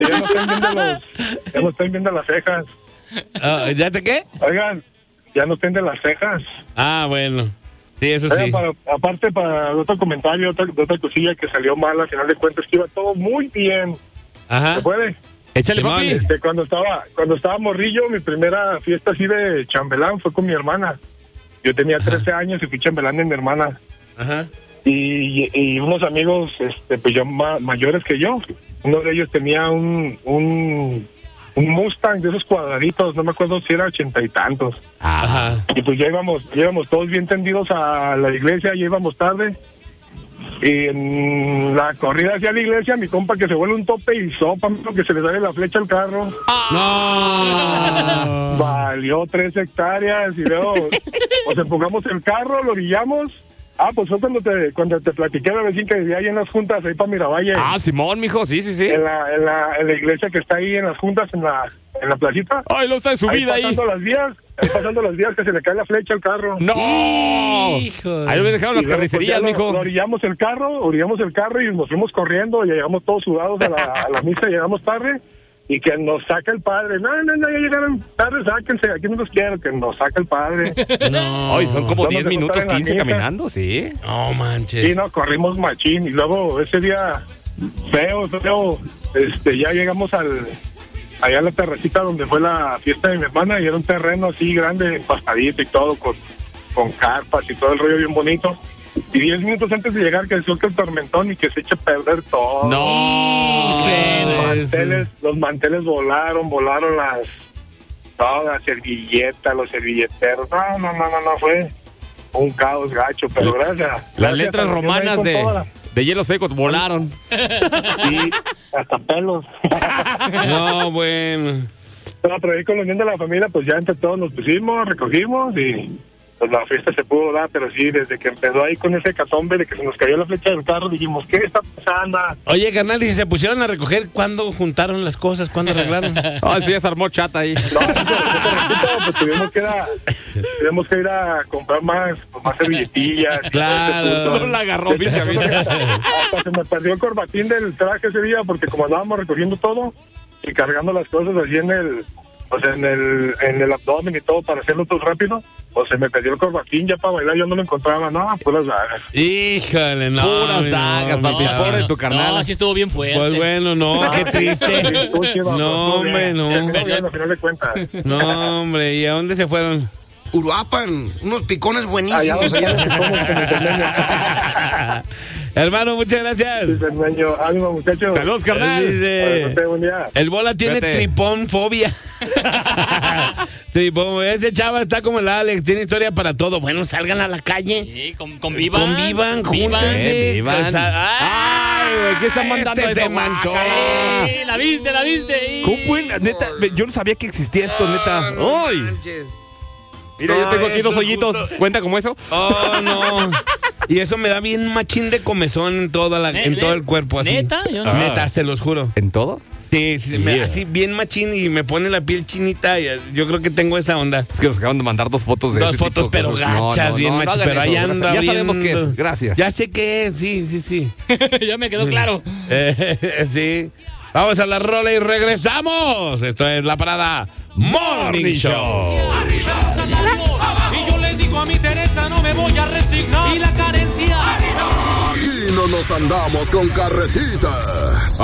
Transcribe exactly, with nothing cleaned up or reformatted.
Ya no están viendo los, ya no están viendo las cejas. Uh, ¿Ya te qué? Oigan, ya no estén de las cejas. Ah, bueno. Sí, eso Oigan, sí. para, aparte, para otro comentario, otra, otra cosilla que salió mal, al final de cuentas, que iba todo muy bien. Ajá. ¿Se puede? Échale, papi. Este, cuando estaba cuando estaba morrillo, mi primera fiesta así de chambelán fue con mi hermana. Yo tenía trece años y fui chambelán de mi hermana. Ajá. Y, y unos amigos, este, pues ya ma, mayores que yo. Uno de ellos tenía un, un, un Mustang de esos cuadraditos, no me acuerdo si era ochenta y tantos. Ajá. Y pues ya íbamos, ya íbamos todos bien tendidos a la iglesia, ya íbamos tarde. Y en la corrida hacia la iglesia, mi compa que se vuelve un tope y sopa, que se le sale la flecha al carro. No. Valió tres hectáreas y luego pues empujamos el carro, lo orillamos. Ah, pues fue cuando te cuando te platiqué la vecina que vivía ahí en las juntas, ahí para Miravalle. Ah, Simón, mijo, sí, sí, sí. En la, en la, en la iglesia que está ahí en las juntas, en la, en la placita. Ay, lo está de su vida ahí. Pasando las vías, ahí pasando las vías que se le cae la flecha al carro. ¡No! Hijo. Ahí me dejaron las Y luego, carnicerías, pues, ya mijo. lo, lo orillamos el carro, orillamos el carro y nos fuimos corriendo, y llegamos todos sudados a la, a la misa, llegamos tarde, y que nos saca el padre. No, no, no, ya llegaron tarde, sáquense, aquí no los quiero, que nos saca el padre. No. Ay, son como Vamos diez a minutos, contar en la quince misa. caminando, sí. No manches. Sí, no, corrimos machín, y luego ese día, feo, feo, este, ya llegamos al, allá a la terracita donde fue la fiesta de mi hermana, y era un terreno así grande, empastadito y todo, con, con carpas y todo el rollo bien bonito. Y diez minutos antes de llegar, que se suelta el tormentón y que se eche a perder todo. No. Los manteles, los manteles volaron, volaron las, todas las servilletas, los servilleteros. No, no, no, no, no, fue un caos gacho, pero gracias. Las gracias letras a Dios, ahí romanas con de, toda la- de hielo seco volaron. Sí, hasta pelos. No, bueno. No, pero ahí con la unión de la familia, pues ya entre todos nos pusimos, recogimos y pues la fiesta se pudo dar, pero sí, desde que empezó ahí con ese catombe de que se nos cayó la flecha del carro, dijimos, ¿qué está pasando? Oye, carnal, y si se pusieron a recoger, ¿cuándo juntaron las cosas? ¿Cuándo arreglaron? Ah, sí, ya se armó chata ahí. No, pues tuvimos que ir a, tuvimos que ir a comprar más, pues, más servilletillas. Claro. No la agarró, pinche amigo. Hasta se me perdió el corbatín del traje ese día, porque como andábamos recogiendo todo y cargando las cosas así en el, pues en el, en el abdomen y todo para hacerlo todo rápido, pues se me perdió el corbatín ya para bailar, yo no lo encontraba, no, puras dagas. Híjole, no. Puras no, dagas, no, papi, chavo. pobre de tu carnal. No, así estuvo bien fuerte. Pues bueno, no, qué triste. Estuvo chido, No, estuvo hombre, bien. no. Estuvo bien, al final de cuentas. No, hombre, ¿y a dónde se fueron? Uruapan, unos picones Allá buenísimos. donde allá. somos con el cermeño. Hermano, muchas gracias. El cermeño. Ánimo, muchachos. Saludos, carnal. Dice, Bueno, buen día. el Bola tiene Vete. triponfobia. Tripón, ese chava está como el Alex, tiene historia para todo. Bueno, salgan a la calle. Sí, con, convivan. Convivan, júntense. Eh, vivan. O sea, Ay, güey, ¿qué están mandando este eso, se manchó. guaca? Sí, la viste, la viste. ¿Cómo pueden? Neta, yo no sabía que existía esto, neta. ¡Ay! Manches. Mira, yo No, tengo aquí eso dos hoyitos. justo- ¿Cuenta como eso? Oh, no. Y eso me da bien machín de comezón en, toda la, en todo el cuerpo. Así. ¿Neta? Yo no. Ah. Neta, se los juro. ¿En todo? Sí, sí, me- Yeah. así bien machín y me pone la piel chinita. Y yo creo que tengo esa onda. Es que nos acaban de mandar dos fotos de Dos ese fotos, tipo de pero cosas. No, gachas, no, bien no, no machín. hagan Pero ahí eso, anda gracias. Ya sabemos viendo. qué es. Gracias. Ya sé qué es, sí, sí, sí. Ya me quedó claro. Eh, sí. Vamos a la rola y regresamos. Esto es La Parada Morning Show. Y yo le digo a mi Teresa, no me voy a resignar. Y la carencia. Y no nos andamos con carretitas.